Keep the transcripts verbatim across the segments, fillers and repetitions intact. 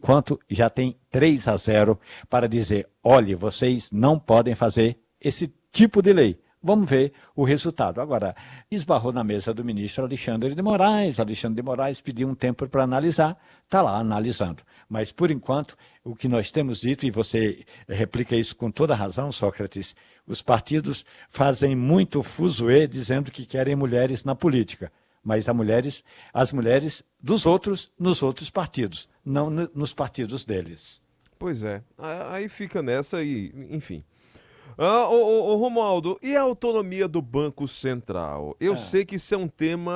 enquanto, já tem três a zero para dizer, olhe, vocês não podem fazer esse tipo de lei. Vamos ver o resultado. Agora, esbarrou na mesa do ministro Alexandre de Moraes, Alexandre de Moraes pediu um tempo para analisar, está lá analisando. Mas, por enquanto, o que nós temos dito, e você replica isso com toda razão, Sócrates, os partidos fazem muito fuzuê dizendo que querem mulheres na política, mas as mulheres, as mulheres dos outros nos outros partidos, não nos partidos deles. Pois é, aí fica nessa e, enfim. Ah, ô, ô, ô, Romualdo, e a autonomia do Banco Central? Eu Ah, sei que isso é um tema,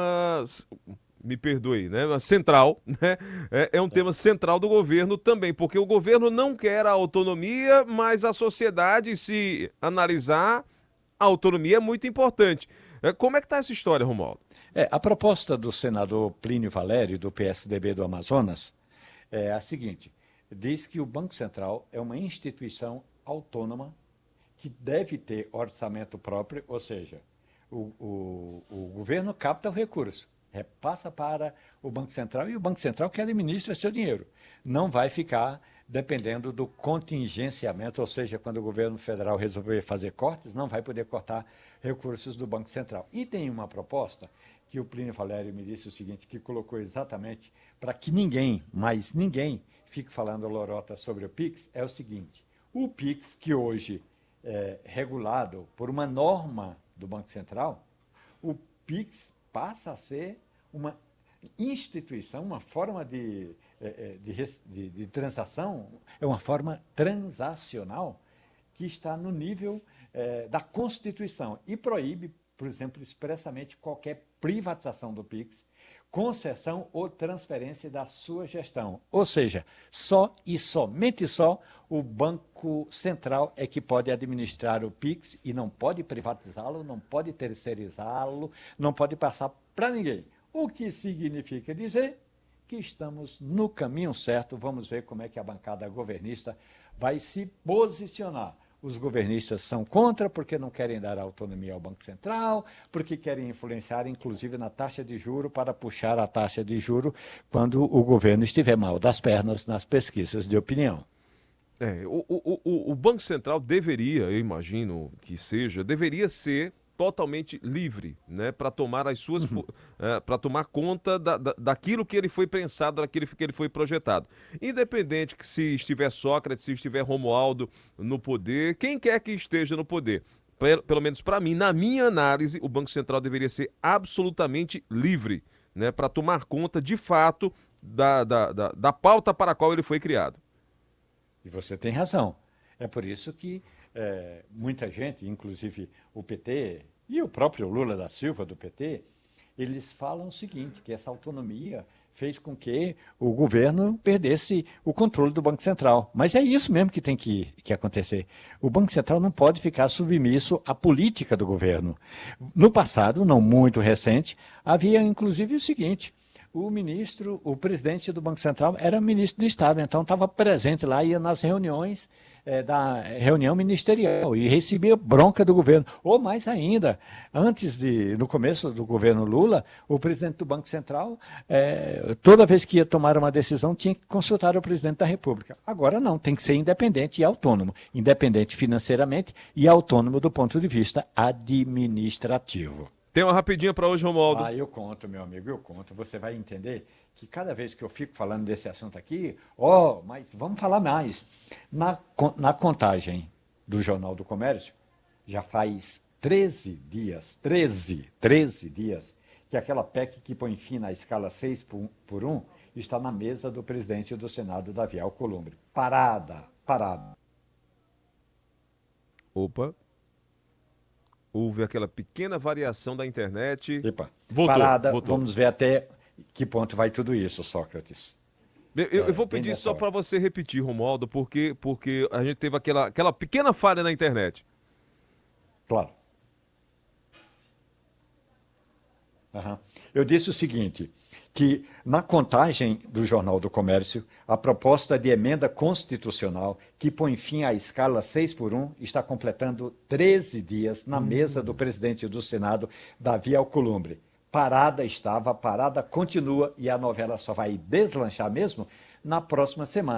me perdoe, né? Central, né? É, é um tema central do governo também, porque o governo não quer a autonomia, mas a sociedade, se analisar, a autonomia é muito importante. É, como é que tá essa história, Romualdo? é, a proposta do senador Plínio Valério, do P S D B do Amazonas, é a seguinte: diz que o Banco Central é uma instituição autônoma que deve ter orçamento próprio, ou seja, o, o, o governo capta o recurso, repassa para o Banco Central e o Banco Central que administra seu dinheiro. Não vai ficar dependendo do contingenciamento, ou seja, quando o governo federal resolver fazer cortes, não vai poder cortar recursos do Banco Central. E tem uma proposta que o Plínio Valério me disse o seguinte, que colocou exatamente para que ninguém, mas ninguém, fique falando lorota sobre o Pix, é o seguinte: o Pix, que hoje é regulado por uma norma do Banco Central, o Pix passa a ser uma instituição, uma forma de, de, de, de transação, é uma forma transacional que está no nível é, da Constituição e proíbe, por exemplo, expressamente qualquer privatização do Pix, concessão ou transferência da sua gestão. Ou seja, só e somente só o Banco Central é que pode administrar o Pix e não pode privatizá-lo, não pode terceirizá-lo, não pode passar para ninguém. O que significa dizer que estamos no caminho certo. Vamos ver como é que a bancada governista vai se posicionar. Os governistas são contra porque não querem dar autonomia ao Banco Central, porque querem influenciar, inclusive, na taxa de juro para puxar a taxa de juro quando o governo estiver mal das pernas nas pesquisas de opinião. É, o, o, o, o Banco Central deveria, eu imagino que seja, deveria ser totalmente livre, né, para tomar as suas, Uhum. é, para tomar conta da, da, daquilo que ele foi pensado, daquilo que ele foi projetado. Independente que se estiver Sócrates, se estiver Romualdo no poder, quem quer que esteja no poder, pelo, pelo menos para mim, na minha análise, o Banco Central deveria ser absolutamente livre, né, para tomar conta de fato da, da, da, da pauta para a qual ele foi criado. E você tem razão. É por isso que é, muita gente, inclusive o P T e o próprio Lula da Silva do P T, eles falam o seguinte, que essa autonomia fez com que o governo perdesse o controle do Banco Central. Mas é isso mesmo que tem que, que acontecer. O Banco Central não pode ficar submisso à política do governo. No passado, não muito recente, havia inclusive o seguinte: o ministro, o presidente do Banco Central era ministro do Estado, então estava presente lá, ia nas reuniões é, da reunião ministerial e recebia bronca do governo. Ou mais ainda, antes de, no começo do governo Lula, o presidente do Banco Central, é, toda vez que ia tomar uma decisão, tinha que consultar o presidente da República. Agora não, tem que ser independente e autônomo, independente financeiramente e autônomo do ponto de vista administrativo. Tem uma rapidinha para hoje, Romualdo. Ah, eu conto, meu amigo, eu conto. Você vai entender que cada vez que eu fico falando desse assunto aqui, ó, oh, mas vamos falar mais. Na, na contagem do Jornal do Comércio, já faz treze dias, treze, treze dias, que aquela P E C que põe fim na escala seis por um está na mesa do presidente do Senado, Davi Alcolumbre. Parada, parada. Opa. Houve aquela pequena variação da internet. Epa, Voltou, parada, voltou. vamos ver até que ponto vai tudo isso, Sócrates. Eu, eu- eu É, vou bem pedir nessa só hora. para você repetir, Romualdo, porque, porque a gente teve aquela, aquela pequena falha na internet. Claro. Aham. Eu disse o seguinte, que na contagem do Jornal do Comércio, a proposta de emenda constitucional que põe fim à escala seis por um está completando treze dias na mesa do presidente do Senado, Davi Alcolumbre. Parada estava, parada continua e a novela só vai deslanchar mesmo na próxima semana.